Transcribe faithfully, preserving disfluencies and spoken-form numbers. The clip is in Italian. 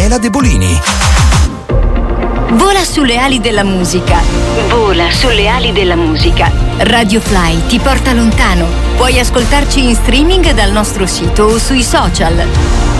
Daniela De Bolini. Vola sulle ali della musica. Vola sulle ali della musica. Radio Fly ti porta lontano. Puoi ascoltarci in streaming dal nostro sito o sui social.